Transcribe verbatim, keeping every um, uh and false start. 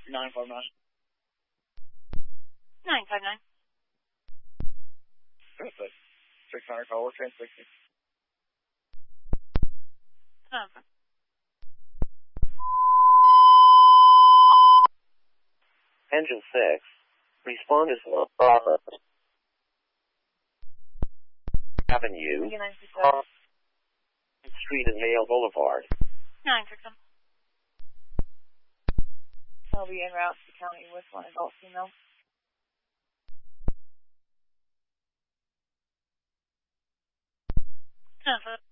nine five nine. nine five nine. Perfect. six hundred call, we're train sixty. Confirm. Engine six. Respond is low. Uh, Avenue. Uh, Street and Hale Boulevard. nine six seven. I'll be en route to County with one adult female. Confirm.